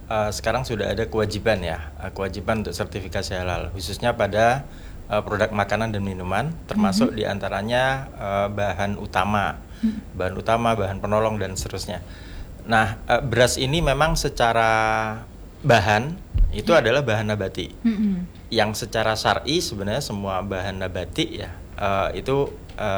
sekarang sudah ada kewajiban ya, kewajiban untuk sertifikasi halal, khususnya pada produk makanan dan minuman, termasuk diantaranya bahan utama, bahan penolong dan seterusnya. Nah, beras ini memang secara bahan itu adalah bahan nabati, yang secara syar'i sebenarnya semua bahan nabati ya itu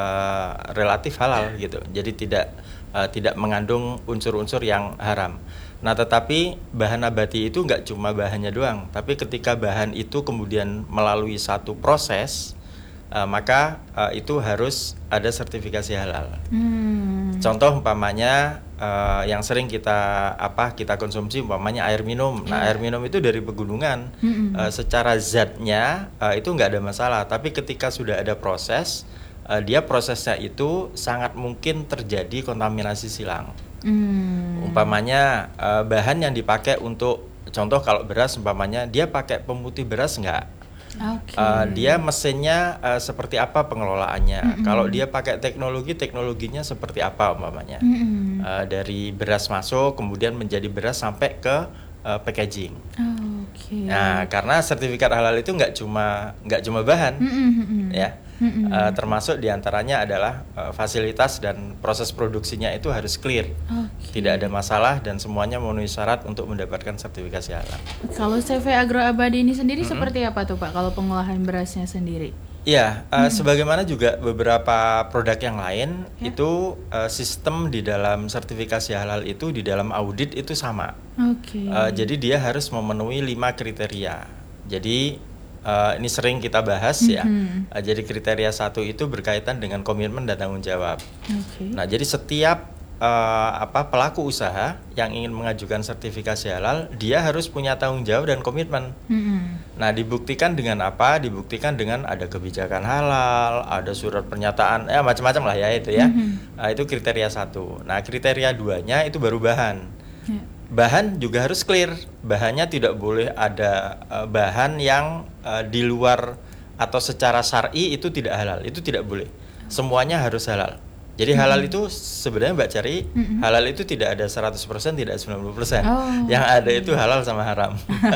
relatif halal gitu. Jadi tidak mengandung unsur-unsur yang haram. Nah, tetapi bahan nabati itu nggak cuma bahannya doang, tapi ketika bahan itu kemudian melalui satu proses, maka itu harus ada sertifikasi halal. Contoh umpamanya yang sering kita konsumsi umpamanya air minum. Nah, air minum itu dari pegunungan, secara zatnya itu nggak ada masalah, tapi ketika sudah ada proses, prosesnya itu sangat mungkin terjadi kontaminasi silang. Umpamanya bahan yang dipakai untuk contoh kalau beras umpamanya dia pakai pemutih beras nggak? Dia mesinnya seperti apa pengelolaannya? Kalau dia pakai teknologinya seperti apa umpamanya? Dari beras masuk kemudian menjadi beras sampai ke packaging. Nah, karena sertifikat halal itu nggak cuma bahan, ya. Termasuk diantaranya adalah fasilitas dan proses produksinya itu harus clear, tidak ada masalah dan semuanya memenuhi syarat untuk mendapatkan sertifikasi halal. Kalau CV Agroabadi ini sendiri seperti apa tuh Pak? Kalau pengolahan berasnya sendiri? Ya, sebagaimana juga beberapa produk yang lain itu sistem di dalam sertifikasi halal itu di dalam audit itu sama. Jadi dia harus memenuhi 5 kriteria. Jadi ini sering kita bahas ya. Jadi kriteria 1 itu berkaitan dengan komitmen dan tanggung jawab. Nah, jadi setiap pelaku usaha yang ingin mengajukan sertifikasi halal, dia harus punya tanggung jawab dan komitmen. Nah, dibuktikan dengan apa? Dibuktikan dengan ada kebijakan halal, ada surat pernyataan, macam-macam lah ya itu ya. Itu kriteria 1. Nah, kriteria 2-nya itu baru bahan. Bahan juga harus clear. Bahannya tidak boleh ada bahan yang di luar atau secara syar'i itu tidak halal. Itu tidak boleh. Semuanya harus halal. Jadi halal itu sebenarnya Mbak Cari, halal itu tidak ada 100%, tidak 90%. Yang ada itu halal sama haram.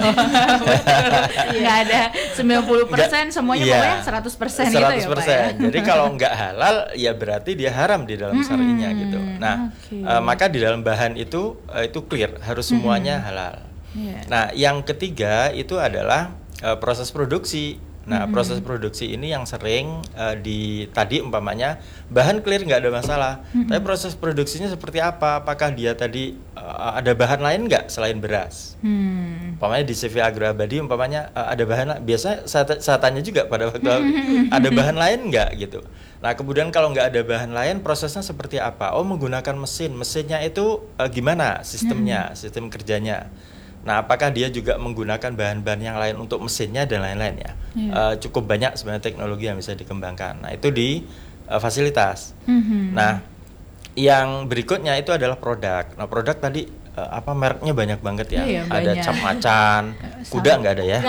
Nggak ada 90%, semuanya pokoknya 100% gitu ya Pak ya? Jadi kalau nggak halal, ya berarti dia haram di dalam syar'inya gitu. Nah, maka di dalam bahan itu clear, harus semuanya halal. Nah, yang ketiga itu adalah proses produksi. Nah, proses produksi ini yang sering tadi umpamanya bahan clear nggak ada masalah, tapi proses produksinya seperti apa? Apakah dia tadi ada bahan lain nggak selain beras? Umpamanya di CV Agroabadi umpamanya ada bahan, biasa saya tanya juga pada waktu ada bahan lain nggak gitu. Nah, kemudian kalau nggak ada bahan lain, prosesnya seperti apa? Menggunakan mesinnya itu gimana sistemnya, sistem kerjanya? Nah, apakah dia juga menggunakan bahan-bahan yang lain untuk mesinnya dan lain-lain ya? Cukup banyak sebenarnya teknologi yang bisa dikembangkan. Nah, itu di fasilitas. Nah, yang berikutnya itu adalah produk. Nah, produk tadi mereknya banyak banget ya. Ada banyak. cap macan, kuda nggak ada ya?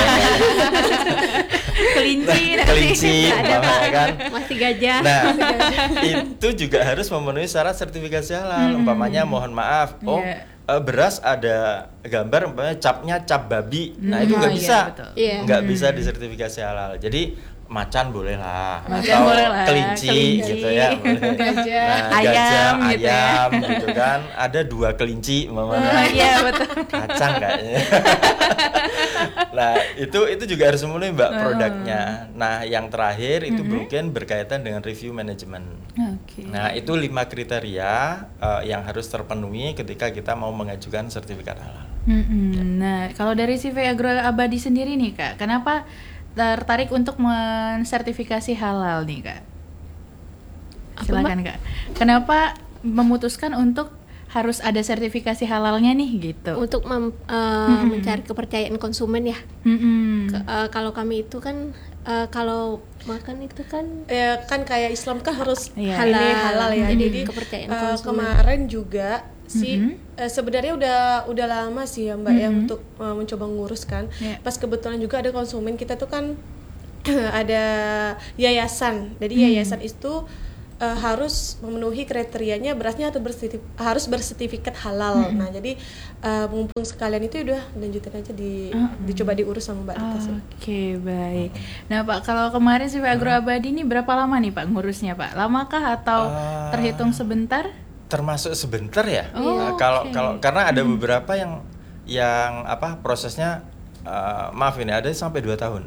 Kelinci, kan? Masih gajah. Nah, itu juga harus memenuhi syarat sertifikasi halal. Umpamanya mohon maaf, beras ada gambar umpamanya capnya cap babi. Nah, itu nggak bisa. Nggak bisa disertifikasi halal. Jadi macan boleh lah, atau kelinci gitu ya, boleh. Nah, ayam gitu kan, ada 2 kelinci umpamanya. Kacang kayaknya. Nah, itu juga harus memenuhi Mbak produknya. Nah, yang terakhir itu mungkin berkaitan dengan review manajemen. Nah, itu 5 kriteria yang harus terpenuhi ketika kita mau mengajukan sertifikat halal. Nah, kalau dari CV Agroabadi sendiri nih Kak, kenapa tertarik untuk mensertifikasi halal nih Kak? Silakan Kak. Kenapa memutuskan untuk harus ada sertifikasi halalnya nih gitu? Untuk mencari kepercayaan konsumen ya. Kalau kami itu kan kalau makan itu kan ya kan kayak Islam kan harus halal ya. Jadi kepercayaan konsumen. Kemarin juga sebenarnya udah lama sih ya Mbak ya untuk mencoba ngurus kan. Pas kebetulan juga ada konsumen kita tuh kan ada yayasan. Jadi yayasan itu harus memenuhi kriterianya berasnya harus bersertifikat halal. Nah jadi mumpung sekalian itu udah lanjutin aja dicoba diurus sama Mbak Rita sih. Oke, baik. Nah Pak, kalau kemarin CV Agro Abadi ini berapa lama nih Pak ngurusnya Pak? Lamakah atau terhitung sebentar? Termasuk sebentar ya. Kalau Karena ada beberapa yang prosesnya maaf ini ada sampai 2 tahun.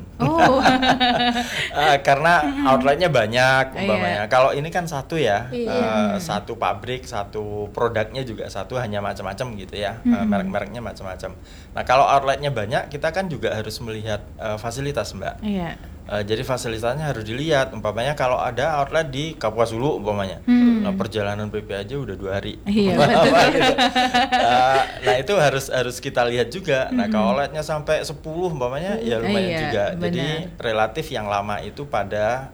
Karena outletnya banyak umpamanya. Kalau ini kan satu ya, satu pabrik, satu produknya juga satu, hanya macam-macam gitu ya, merek-mereknya macam-macam. Nah kalau outletnya banyak, kita kan juga harus melihat fasilitas Mbak. Jadi fasilitasnya harus dilihat. Umpamanya kalau ada outlet di Kapuas Hulu umpamanya, nah perjalanan PP aja udah 2 hari. Gitu. Nah itu harus kita lihat juga. Nah kalau outletnya sampai 10 umpamanya ya lumayan juga. Benar. Jadi relatif yang lama itu pada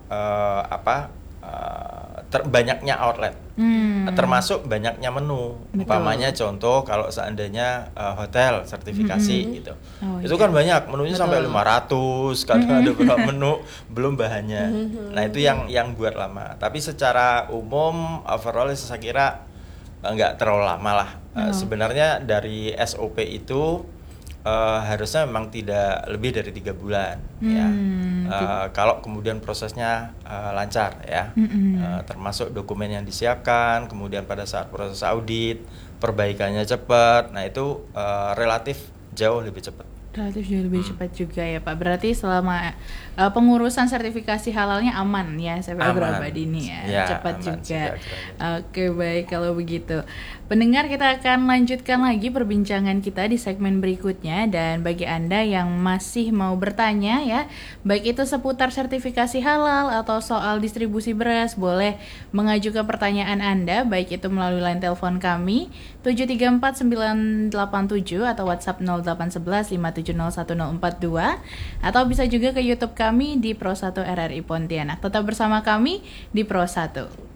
banyaknya outlet, termasuk banyaknya menu. Umpamanya contoh kalau seandainya hotel sertifikasi gitu, itu kan banyak menunya sampai 500, kadang ada berapa menu belum bahannya. Nah itu yang buat lama. Tapi secara umum overall saya kira nggak terlalu lama lah. Sebenarnya dari SOP itu harusnya memang tidak lebih dari 3 bulan ya. Kalau kemudian prosesnya lancar ya, termasuk dokumen yang disiapkan, kemudian pada saat proses audit perbaikannya cepat, nah itu relatif jauh lebih cepat. Relatif jauh lebih cepat juga ya Pak. Berarti selama pengurusan sertifikasi halalnya aman ya CV Agro Abadi ini ya, cepat juga. Oke, baik kalau begitu. Pendengar, kita akan lanjutkan lagi perbincangan kita di segmen berikutnya, dan bagi Anda yang masih mau bertanya ya, baik itu seputar sertifikasi halal atau soal distribusi beras, boleh mengajukan pertanyaan Anda baik itu melalui line telepon kami 734-987 atau WhatsApp 0811-5701042, atau bisa juga ke YouTube kami di Pro 1 RRI Pontianak. Tetap bersama kami di Pro 1.